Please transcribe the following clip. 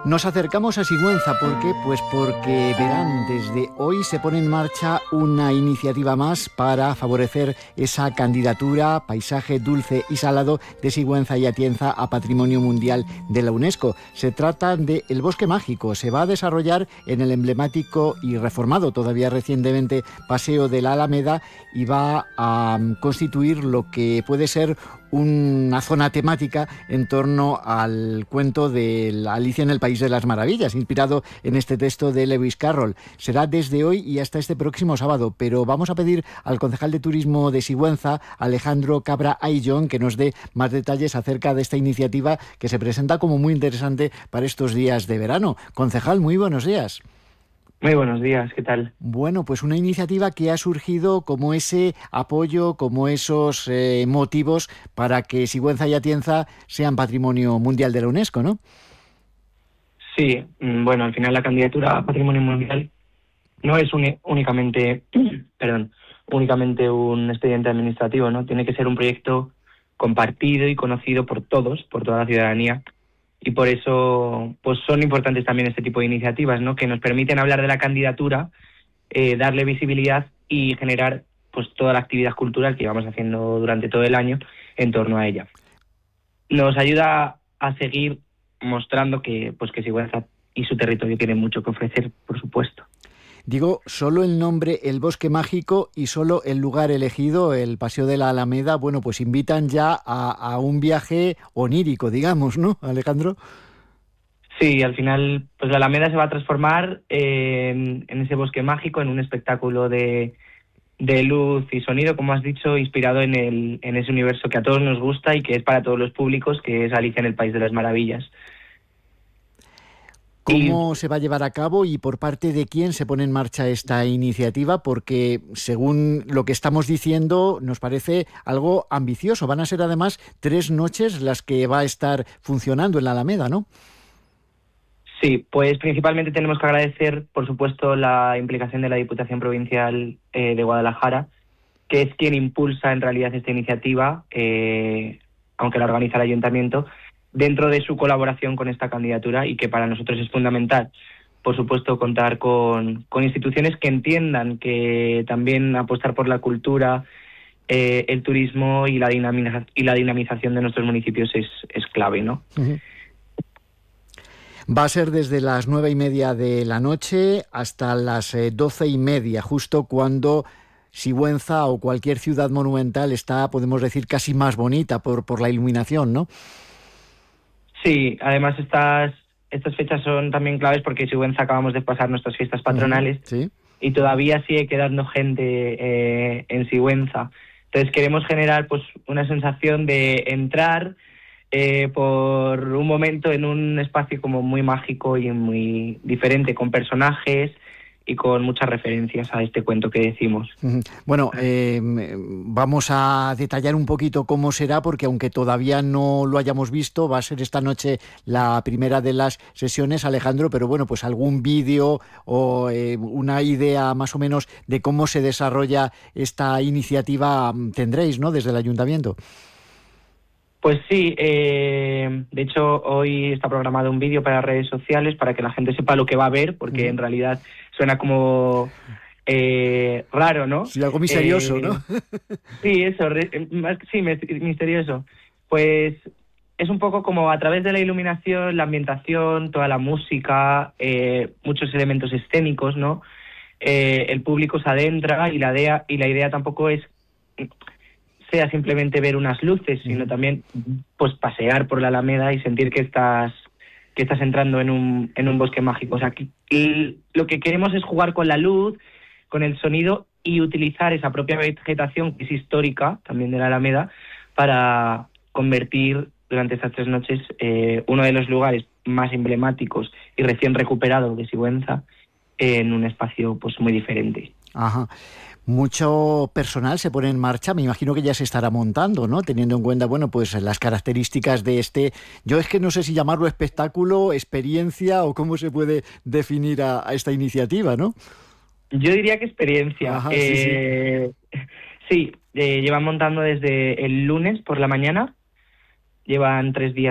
Nos acercamos a Sigüenza, ¿por qué? Pues porque verán, desde hoy se pone en marcha una iniciativa más para favorecer esa candidatura Paisaje Dulce y Salado de Sigüenza y Atienza a Patrimonio Mundial de la UNESCO. Se trata de El Bosque Mágico. Se va a desarrollar en el emblemático y reformado todavía recientemente Paseo de la Alameda y va a constituir lo que puede ser una zona temática en torno al cuento de la Alicia en el País de las Maravillas, inspirado en este texto de Lewis Carroll. Será desde hoy y hasta este próximo sábado, pero vamos a pedir al concejal de Turismo de Sigüenza, Alejandro Cabra Ayllón, que nos dé más detalles acerca de esta iniciativa que se presenta como muy interesante para estos días de verano. Concejal, muy buenos días. Muy buenos días, ¿qué tal? Bueno, pues una iniciativa que ha surgido como ese apoyo, como esos motivos para que Sigüenza y Atienza sean Patrimonio Mundial de la UNESCO, ¿no? Sí, bueno, al final la candidatura a Patrimonio Mundial no es únicamente un expediente administrativo, ¿no? Tiene que ser un proyecto compartido y conocido por todos, por toda la ciudadanía. Y por eso pues son importantes también este tipo de iniciativas, ¿no? Que nos permiten hablar de la candidatura, darle visibilidad y generar pues toda la actividad cultural que llevamos haciendo durante todo el año en torno a ella. Nos ayuda a seguir mostrando que Sigüenza y su territorio tienen mucho que ofrecer, por supuesto. Digo, solo el nombre El Bosque Mágico y solo el lugar elegido, el Paseo de la Alameda, bueno, pues invitan ya a un viaje onírico, digamos, ¿no, Alejandro? Sí, al final pues la Alameda se va a transformar en ese bosque mágico, en un espectáculo de luz y sonido, como has dicho, inspirado en ese universo que a todos nos gusta y que es para todos los públicos, que es Alicia en el País de las Maravillas. ¿Cómo se va a llevar a cabo y por parte de quién se pone en marcha esta iniciativa? Porque, según lo que estamos diciendo, nos parece algo ambicioso. Van a ser, además, 3 noches las que va a estar funcionando en la Alameda, ¿no? Sí, pues principalmente tenemos que agradecer, por supuesto, la implicación de la Diputación Provincial de Guadalajara, que es quien impulsa en realidad esta iniciativa, aunque la organiza el Ayuntamiento, dentro de su colaboración con esta candidatura, y que para nosotros es fundamental, por supuesto, contar con instituciones que entiendan que también apostar por la cultura, el turismo y la dinamización de nuestros municipios es clave, ¿no? Uh-huh. Va a ser desde las 9:30 de la noche hasta las 12:30, justo cuando Sigüenza o cualquier ciudad monumental está, podemos decir, casi más bonita por la iluminación, ¿no? Sí, además estas fechas son también claves porque en Sigüenza acabamos de pasar nuestras fiestas patronales, sí, y todavía sigue quedando gente en Sigüenza. Entonces queremos generar pues una sensación de entrar por un momento en un espacio como muy mágico y muy diferente, con personajes y con muchas referencias a este cuento que decimos. Bueno, vamos a detallar un poquito cómo será, porque aunque todavía no lo hayamos visto, va a ser esta noche la primera de las sesiones, Alejandro, pero bueno, pues algún vídeo o una idea más o menos de cómo se desarrolla esta iniciativa tendréis, ¿no?, desde el Ayuntamiento. Pues sí, de hecho hoy está programado un vídeo para redes sociales para que la gente sepa lo que va a ver, porque en realidad suena como raro, ¿no? Sí, algo misterioso, ¿no? Sí, eso, misterioso. Pues es un poco como a través de la iluminación, la ambientación, toda la música, muchos elementos escénicos, ¿no? El público se adentra y la idea tampoco es sea simplemente ver unas luces, sino también pues pasear por la Alameda y sentir que estás entrando en un bosque mágico. O sea, lo que queremos es jugar con la luz, con el sonido y utilizar esa propia vegetación que es histórica también de la Alameda para convertir durante estas 3 noches uno de los lugares más emblemáticos y recién recuperado de Sigüenza en un espacio pues muy diferente. Ajá. Mucho personal se pone en marcha, me imagino que ya se estará montando, ¿no? Teniendo en cuenta, bueno, pues las características de yo es que no sé si llamarlo espectáculo, experiencia o cómo se puede definir a esta iniciativa, ¿no? Yo diría que experiencia. Ajá, sí, llevan montando desde el lunes por la mañana, llevan 3 días